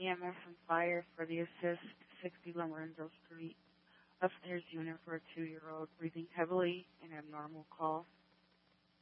EMS and fire for the assist 60 Lorenzo Street upstairs unit for a 2-year-old breathing heavily and abnormal cough.